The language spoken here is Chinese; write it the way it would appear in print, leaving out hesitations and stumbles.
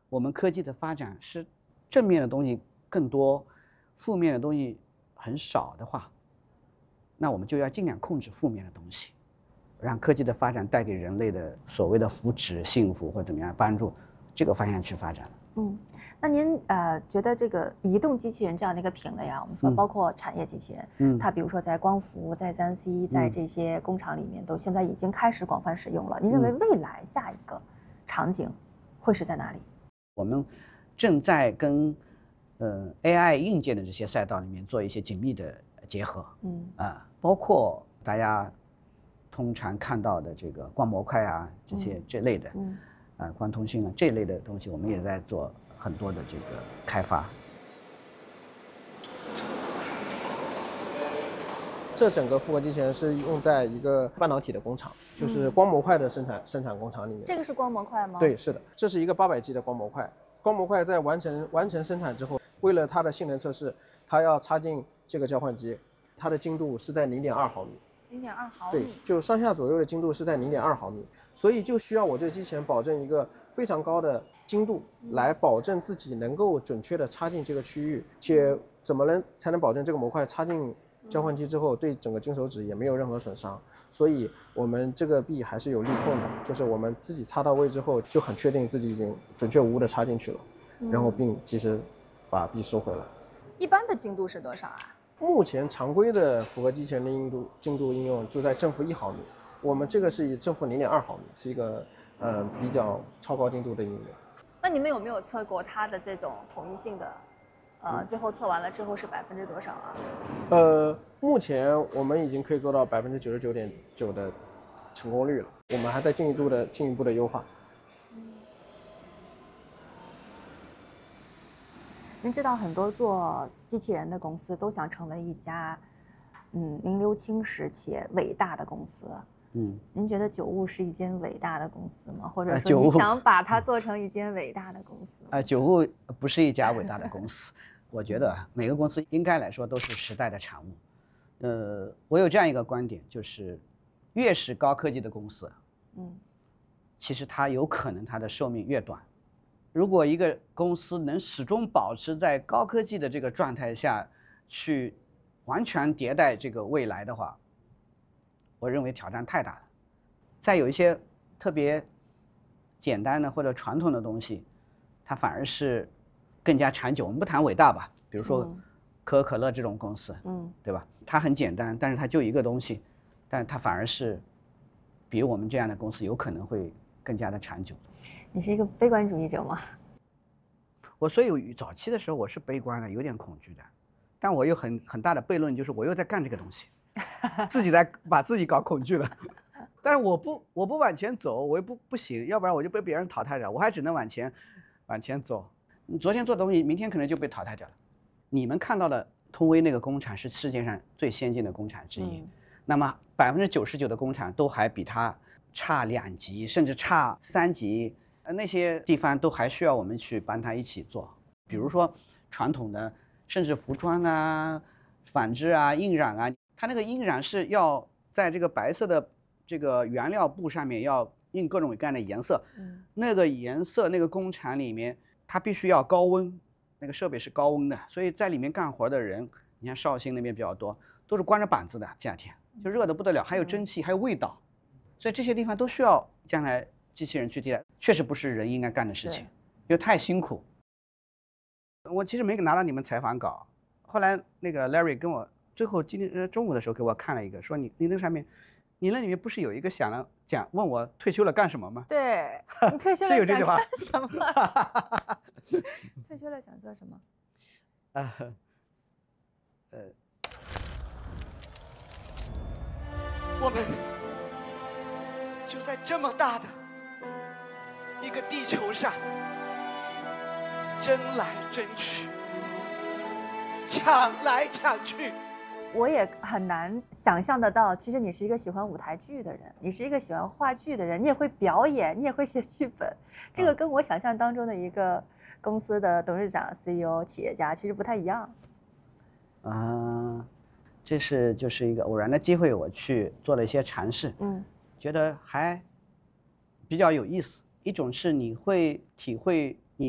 我们科技的发展是正面的东西更多，负面的东西很少的话，那我们就要尽量控制负面的东西，让科技的发展带给人类的所谓的福祉、幸福或怎么样帮助这个方向去发展了。 那您觉得这个移动机器人这样的一个品类啊，我们说包括产业机器人，它比如说在光伏、在3C、在这些工厂里面都现在已经开始广泛使用了。您认为未来下一个场景会是在哪里？ 我们正在跟AI 硬件的这些赛道里面做一些紧密的结合，包括大家通常看到的这个光模块啊，这类的，光通讯啊这类的东西，我们也在做很多的这个开发。 这整个复合机器人是用在一个半导体的工厂，就是光模块的生产工厂里面。 这个是光模块吗？ 对，是的，这是一个800G 的光模块。光模块在完成生产之后，为了它的性能测试，它要插进这个交换机，它的精度是在0.2毫米。 0.2毫米。 对，就上下左右的精度是在0.2毫米，所以就需要我这个机器人保证一个非常高的精度，来保证自己能够准确的插进这个区域，且怎么才能保证这个模块插进交换机之后对整个金手指也没有任何损伤？所以我们这个臂还是有力控的，就是我们自己插到位之后就很确定自己已经准确无误的插进去了，然后并及时把臂收回来。 一般的精度是多少啊？ 目前常规的复合机器人的精度应用就在正负1毫米，我们这个是以正负0.2毫米，是一个比较超高精度的应用。 那你们有没有测过它的这种统一性的？最后测完了之后是多少啊？ 目前我们已经可以做到99.9%的成功率了，我们还在进一步的优化。 您知道很多做机器人的公司都想成为一家名留青史且伟大的公司。您觉得九物是一间伟大的公司吗？或者说你想把它做成一间伟大的公司？ 九物不是一家伟大的公司，我觉得每个公司应该来说都是时代的产物。我有这样一个观点，就是越是高科技的公司，其实它有可能它的寿命越短。如果一个公司能始终保持在高科技的这个状态下去完全迭代这个未来的话，我认为挑战太大了。再有一些特别简单的或者传统的东西，它反而是更加长久。我们不谈伟大吧，比如说可口可乐这种公司，对吧？它很简单，但是它就一个东西，但是它反而是比我们这样的公司有可能会更加的长久。 你是一个悲观主义者吗？ 所以早期的时候我是悲观的，有点恐惧的，但我有很大的悖论，就是我又在干这个东西，自己在把自己搞恐惧了。但是我不往前走，我又不行，要不然我就被别人淘汰掉，我还只能往前走。你昨天做的东西，明天可能就被淘汰掉了。你们看到的通威那个工厂是世界上最先进的工厂之一，那么99%的工厂都还比它差2级，甚至差3级，那些地方都还需要我们去帮他一起做。比如说传统的，甚至服装啊、纺织啊、印染啊，它那个印染是要在这个白色的这个原料布上面要印各种各样的颜色，那个颜色那个工厂里面它必须要高温，那个设备是高温的，所以在里面干活的人，你看绍兴那边比较多，都是光着膀子的，夏天就热得不得了，还有蒸汽，还有味道。所以这些地方都需要将来机器人去替代，确实不是人应该干的事情，因为太辛苦。我其实没拿到你们采访稿，后来那个 Larry 跟我最后今天中午的时候给我看了一个，说你那上面，你那里面不是有一个问我退休了干什么吗？ 对，你退休了是有这句话想干什么？退休了想做什么？ 我们就在这么大的一个地球上争来争去，抢来抢去。 我也很难想象得到，其实你是一个喜欢舞台剧的人，你是一个喜欢话剧的人，你也会表演，你也会写剧本，这个跟我想象当中的一个公司的董事长、CEO、企业家其实不太一样。 这就是一个偶然的机会，我去做了一些尝试，觉得还比较有意思。一种是你会体会